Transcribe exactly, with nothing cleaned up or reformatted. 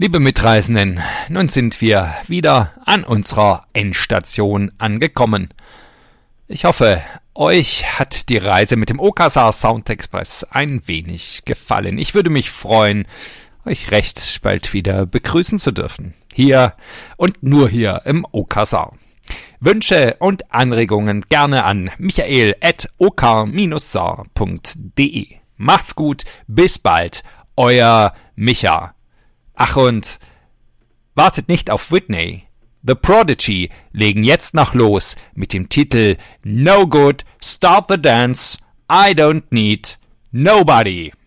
Liebe Mitreisenden, nun sind wir wieder an unserer Endstation angekommen. Ich hoffe, euch hat die Reise mit dem Okasar Sound Express ein wenig gefallen. Ich würde mich freuen, euch recht bald wieder begrüßen zu dürfen. Hier und nur hier im Okasar. Wünsche und Anregungen gerne an michael at okar saar punkt de. Macht's gut, bis bald, euer Micha. Ach und wartet nicht auf Whitney. The Prodigy legen jetzt noch los mit dem Titel No Good, Start the Dance, I Don't Need Nobody.